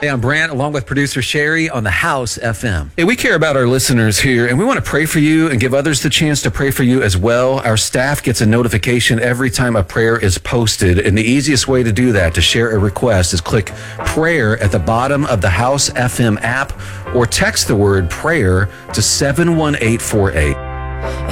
Hey, I'm Brant, along with producer Sherry on the House FM. Hey, we care about our listeners here, and we want to pray for you and give others the chance to pray for you as well. Our staff gets a notification every time a prayer is posted, and the easiest way to do that, to share a request, is click prayer at the bottom of the House FM app or text the word prayer to 71848.